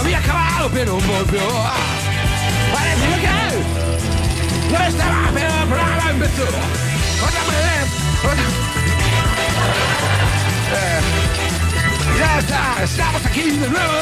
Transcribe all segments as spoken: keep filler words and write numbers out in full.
había acabado, pero volvió. Parece que no estaba, pero el programa empezó. Ya está, estamos aquí de nuevo.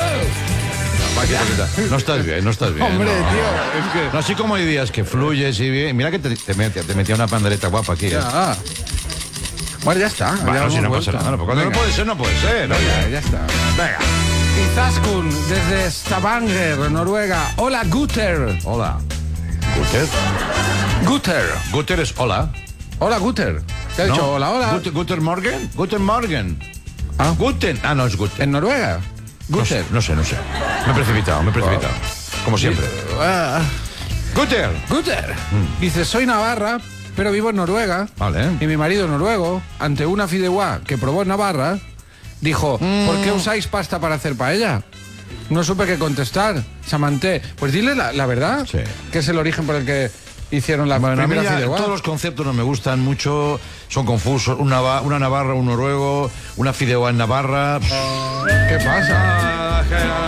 No estás bien, no estás bien. Hombre, no. tío, es que... No, así como hay días que fluyes y bien. Mira que te, te, metía, te metía una pandereta guapa aquí. Ya. ¿eh? Bueno, ya está. Bueno, ya si no vuelto. pasa nada. No, no puede ser, no puede ser. ¿no? Venga, ya está. Venga. Izaskun, desde Stavanger, Noruega. Hola, Guter. Hola. ¿Guter? Guter. Guter es hola. Hola, Guter. ¿Te ha dicho ¿No? hola, hola? Guter, Guter Morgen. Guter Morgen. Ah. Guten. Ah, no, es Guter. ¿En Noruega? No sé, Guter. no sé, no sé. Me he precipitado, me he precipitado. Como siempre. Ah. Guter. Guter. Dice, soy navarra, pero vivo en Noruega. Vale. Y mi marido noruego, ante una fideuá que probó en Navarra, dijo, Mm. ¿por qué usáis pasta para hacer paella? No supe qué contestar. Samanté. Pues dile la, la verdad, Sí. que es el origen por el que hicieron la Bueno, a mí primera ya fideuá. todos los conceptos no me gustan mucho, son confusos. Una, va- una Navarra, un noruego, una fideuá en Navarra. ¿Qué pasa?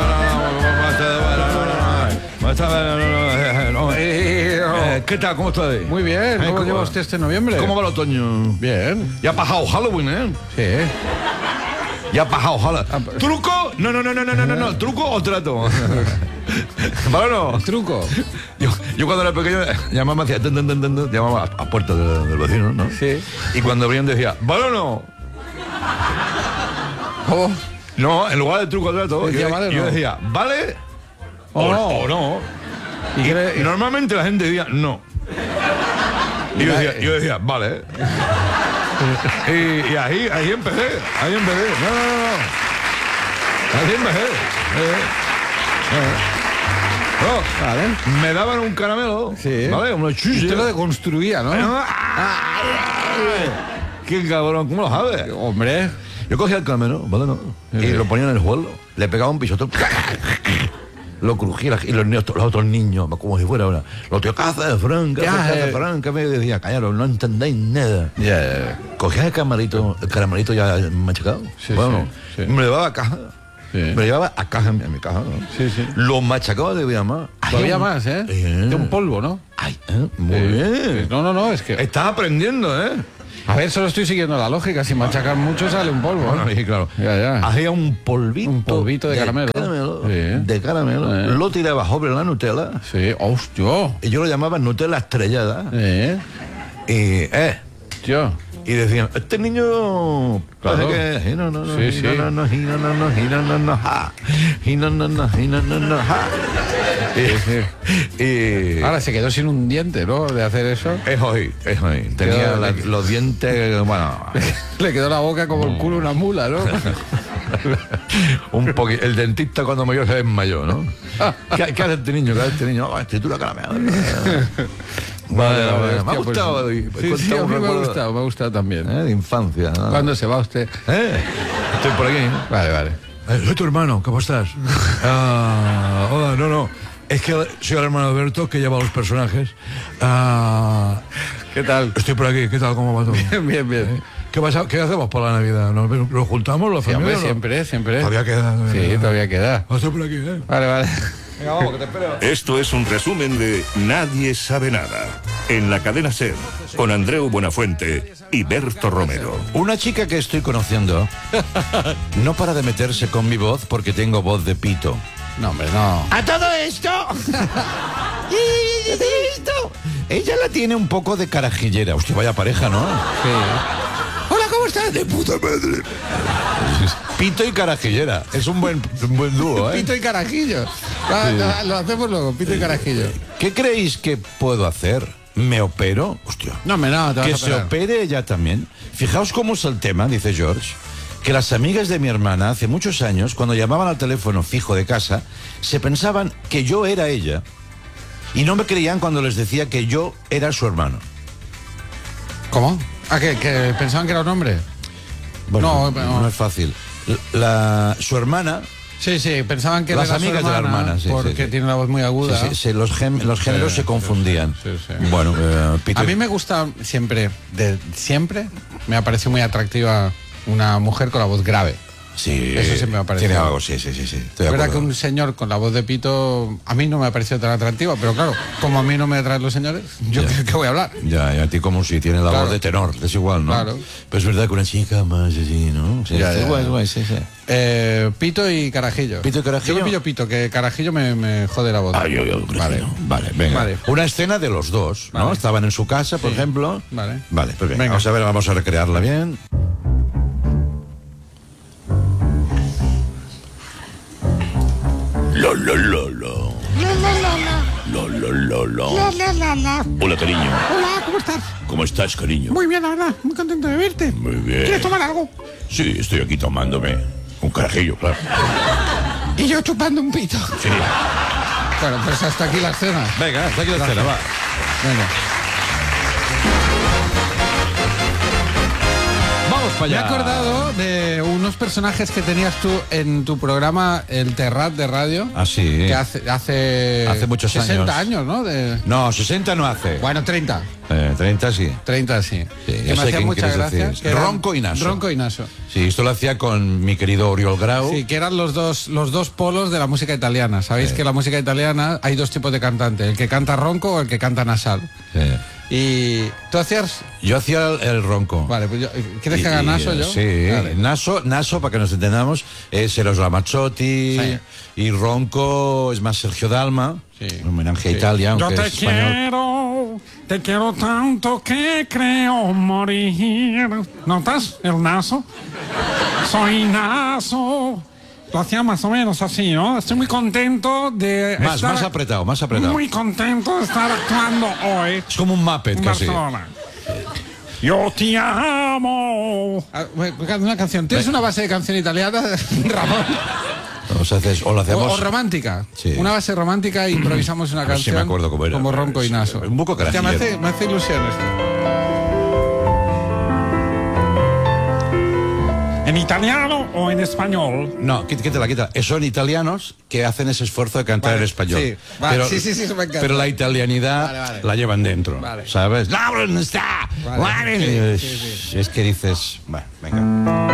Eh, ¿Qué tal? ¿Cómo estás? Muy bien. ¿Cómo ¿cómo lleva va? usted este noviembre? ¿Cómo va el otoño? Bien. Ya ha pasado Halloween, ¿eh? Sí. Ya ha pasado Halloween. Ah, pero- ¿Truco? No, no, no, no, no, no, no, no. ¿Truco o trato? ¿Vale o no? Truco. Yo, yo cuando era pequeño llamaba, hacía, tun, tun, tun, tun, tun, llamaba a, a puerta del, del vecino, ¿no? Sí. Y cuando abrían decía, ¿vale o no? Oh. No, en lugar de truco o trato, Decía, yo, ¿vale o yo no? decía, ¿vale? O no. O no. ¿Y Y, qué le- y normalmente la gente decía, no. Y yo decía, yo decía vale. y, y ahí, ahí empecé, ahí empecé. No, no, no, no. Ahí empecé. Eh, eh. No, Vale. me daban un caramelo, Sí. ¿vale? Unos chuches. Usted lo deconstruía, ¿no? ¡Qué cabrón! ¿Cómo lo sabes? Hombre. Yo cogía el caramelo, ¿vale? No? Y lo ponía en el suelo, le pegaba un pisotón, lo crujía y los, niños, los otros niños, como si fuera una. Los tíos, ¿qué haces, Frank? ¿Qué ¿Qué haces, haces? Frank? ¿Qué me decía? Callaros, no entendéis nada. Ya, ya, ya. Cogía el caramelito, el caramelito ya machacado. Sí, bueno, sí, sí. me lo llevaba a caja. Sí. Me lo llevaba a caja, a mi caja. ¿no? Sí, sí. Lo machacaba de vida más. Todavía más, ¿eh? Eh. De un polvo, ¿no? Ay, eh, muy Sí. bien. No, no, no, es que... Estás aprendiendo, ¿eh? A ver, solo estoy siguiendo la lógica. Si machacar mucho sale un polvo. Bueno, ¿eh? sí, claro. Ya, ya. Hacía un polvito. Un polvito de caramelo. caramelo, Sí. De caramelo. Eh. Lo tiraba sobre la Nutella. Sí, hostia. Y yo lo llamaba Nutella estrellada. ¿Eh? Y, eh, Tío. y decían, este niño... Claro. parece que... No, no, no, Sí, no, sí. no, no, no, no, no, no, no, no, ja. Y no, no, no, y no, no, no, ja. Y, y- Ahora se quedó sin un diente, ¿no? De hacer eso. es hoy, es hoy. Tenía Quedó- la- los dientes, bueno... Le quedó la boca como el culo de una mula, ¿no? un poqui- el dentista cuando me vio se desmayó, ¿no? ¿Qué, qué hace este niño? ¿Qué hace este niño? Oh, escritura caramelo. Vale, vale, hostia, me ha pues, gustado. sí, He sí, contado a un mí me ha recuerdo, gustado, me ha gustado también. ¿eh? De infancia. ¿no? ¿Cuándo se va usted? ¿Eh? Estoy por aquí. ¿eh? Vale, vale. Eh, soy tu hermano, ¿cómo estás? Ah, hola, no, no. Es que soy el hermano de Alberto que lleva los personajes. Ah, ¿Qué tal? estoy por aquí, ¿qué tal? ¿Cómo va todo? Bien, bien, bien. ¿Qué, pasa, ¿Qué hacemos por la Navidad? ¿Nos, nos juntamos los Sí, hombre, familiares? siempre, siempre. Todavía queda. Sí, todavía queda. Estoy por aquí, ¿eh? Vale, vale. Venga, vamos, que te espero. Esto es un resumen de Nadie sabe nada, en la cadena SER, con Andreu Buenafuente y Berto Romero. Una chica que estoy conociendo no para de meterse con mi voz porque tengo voz de pito. No, hombre, no. A todo esto. Y esto. Ella la tiene un poco de carajillera. Hostia, vaya pareja, ¿no? Sí. Hola, ¿cómo estás? De puta madre. Pito y carajillera. Es un buen, un buen dúo, ¿eh? Pito y carajillo. Va, lo, lo hacemos luego, pito y carajillo. ¿Qué creéis que puedo hacer? ¿Me opero? Hostia. No, hombre, no, te vas Que a se operar. opere ella también. Fijaos cómo es el tema, dice George, que las amigas de mi hermana hace muchos años, cuando llamaban al teléfono fijo de casa, se pensaban que yo era ella y no me creían cuando les decía que yo era su hermano. ¿Cómo? Ah, que, que pensaban que era un hombre. Bueno, No, no, no. es fácil. La, su hermana... Sí, sí, pensaban que Las era su amigas de la hermana, sí, porque sí, sí. tiene una voz muy aguda. Sí, sí, sí, los, gem- los géneros Sí, se confundían. sí, sí. Bueno, eh, Peter- A mí me gusta siempre, de siempre, me ha parecido muy atractiva una mujer con la voz grave. Sí, Eso siempre me ha parecido. Tiene algo, sí, sí, sí. sí. Estoy de Es verdad acuerdo. que un señor con la voz de pito a mí no me ha parecido tan atractiva, pero claro, como a mí no me atraen los señores, yo Ya. creo que voy a hablar. Ya, y a ti como si tiene la Claro. voz de tenor, es igual, ¿no? Claro. Pero es verdad que una chica más así, ¿no? Sí, Ya, es ya, guay, ya. guay, sí, sí. Eh, pito y Carajillo. ¿Pito y Carajillo? Yo me pillo pito, que Carajillo me, me jode la voz. Ah, yo, yo, Vale. Vale, venga. Vale. Una escena de los dos, ¿no? Vale. Estaban en su casa, por Sí. ejemplo. Vale. Vale, pues venga, Venga. vamos a ver, vamos a recrearla bien. Lo, lo, lo, lo. La, la, la, la. Lo, lo, lo, lo. La, la, la, la. Hola, cariño. Hola, ¿cómo estás? ¿Cómo estás, cariño? Muy bien, la verdad. Muy contento de verte. Muy bien. ¿Quieres tomar algo? Sí, estoy aquí tomándome un carajillo, claro. Y yo chupando un pito. Sí. Bueno, pues hasta aquí la escena. Venga, hasta aquí la escena, va. Venga. Vamos para Me he allá. acordado de unos personajes que tenías tú en tu programa El Terrat de radio. Ah, sí. Que hace, hace, Hace muchos sesenta años. años, ¿no? De, No, sesenta no hace. bueno, treinta. Eh, treinta sí. treinta, sí. Sí, que ya me sé hacía quién mucha quieres gracia. decir. que eran- Ronco y Naso. Ronco y Naso. Sí, esto lo hacía con mi querido Oriol Grau. Sí, que eran los dos, los dos polos de la música italiana. Sabéis que en la música italiana hay dos tipos de cantante, el que canta ronco o el que canta nasal. Sí. Y tú hacías... Yo hacía el, el ronco. Vale, pues yo, ¿quieres Y- que haga y, Naso eh, yo? Sí, Vale. Naso, Naso, para que nos entendamos, es Eros Ramazzotti. Sí. Y Ronco es más Sergio Dalma. Sí. Un homenaje a Sí. Italia, Yo aunque te es español. quiero, te quiero tanto que creo morir. ¿Notas el naso? Soy naso. Lo hacía más o menos así, ¿no? Estoy muy contento de Más, estar más apretado, más apretado. muy contento de estar actuando hoy Es como un Muppet en casi. Barcelona. Yo te amo. Ah, bueno, una canción. ¿Tienes Ve- una base de canción italiana, Ramón? O, sea, haces- o lo O, hacemos. o romántica. Sí. Una base romántica e improvisamos una A ver si canción. me acuerdo cómo era, Como pero Ronco y sí, Naso. un poco Hostia, me hace, carajillero. me hace ilusión esto. ¿En italiano o en español? No, quít- quítala, quítala. Eh, Son italianos que hacen ese esfuerzo de cantar Vale, en español. sí, vale, sí, sí, sí, eso me encanta. Pero la italianidad Vale, vale. la llevan dentro, Vale. ¿sabes? ¡No, no está! Vale. Vale. Sí, sí, Es que dices... Bueno, venga.